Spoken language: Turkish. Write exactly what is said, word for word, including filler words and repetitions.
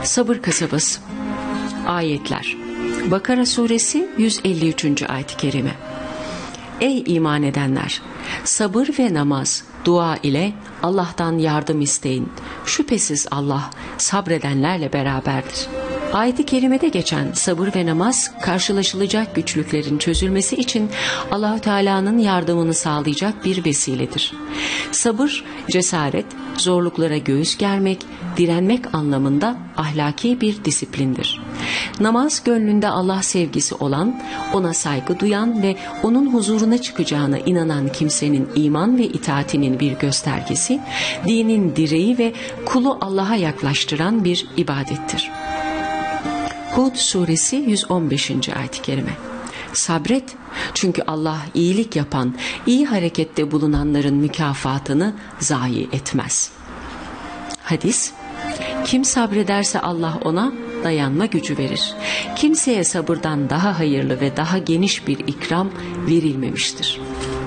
Sabır kasabası. Ayetler. Bakara suresi yüz elli üçüncü ayet-i kerime. Ey iman edenler! Sabır ve namaz, dua ile Allah'tan yardım isteyin. Şüphesiz Allah sabredenlerle beraberdir. Ayet-i kerimede geçen sabır ve namaz, karşılaşılacak güçlüklerin çözülmesi için Allah-u Teala'nın yardımını sağlayacak bir vesiledir. Sabır, cesaret, zorluklara göğüs germek, direnmek anlamında ahlaki bir disiplindir. Namaz, gönlünde Allah sevgisi olan, ona saygı duyan ve onun huzuruna çıkacağına inanan kimsenin iman ve itaatinin bir göstergesi, dinin direği ve kulu Allah'a yaklaştıran bir ibadettir. Hud suresi yüz on beşinci ayet-i kerime. Sabret, çünkü Allah iyilik yapan, iyi harekette bulunanların mükafatını zayi etmez. Hadis. Kim sabrederse Allah ona dayanma gücü verir. Kimseye sabırdan daha hayırlı ve daha geniş bir ikram verilmemiştir.